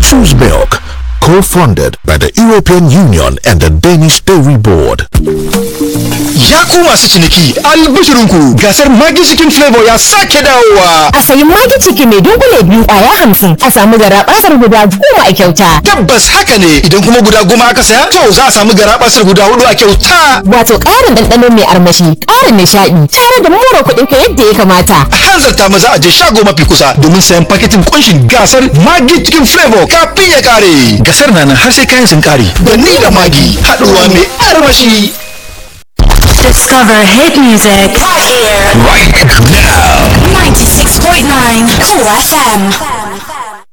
Choose Milk, co-funded by the European Union and the Danish Dairy Board. Ya ku masu ciniki, albishirinku gasar Maggi Chicken Flavor ya sake dawowa. A sayi Maggi Chicken mai dunkule biyu kwaya 50 a samu garabasar guda 10 a kyauta. Tabbas haka ne, idan kuma guda 10 aka saya to za a samu garabasar guda 4 a kyauta. Wato ƙarin ɗanɗano mai armashi, ƙarin nishaɗi, tare da more kuɗin ka yadda ya kamata. A hanzarta maza a je shago mafi kusa domin sayan paketin kunshin gasar Maggi Chicken Flavor kafin ya kare. Gasar na nan har sai kayan sun kare. Da ni da Maggi haɗuwa mai armashi. Discover hit music Right now. 96.9 Cool FM.